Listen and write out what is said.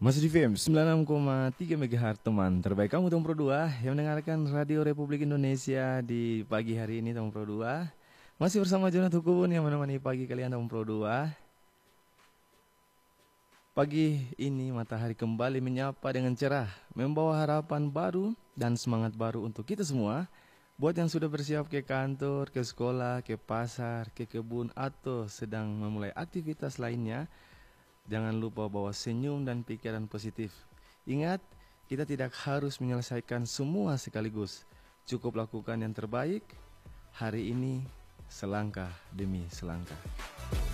Masih di FM 96,3 MHz teman terbaik kamu Tom Pro 2 yang mendengarkan Radio Republik Indonesia di pagi hari ini Tom Pro 2. Masih bersama Jonathan Hukubun yang menemani pagi kalian Tom Pro 2. Pagi ini matahari kembali menyapa dengan cerah, membawa harapan baru dan semangat baru untuk kita semua. Buat yang sudah bersiap ke kantor, ke sekolah, ke pasar, ke kebun atau sedang memulai aktivitas lainnya, jangan lupa bawa senyum dan pikiran positif. Ingat, kita tidak harus menyelesaikan semua sekaligus. Cukup lakukan yang terbaik hari ini, selangkah demi selangkah.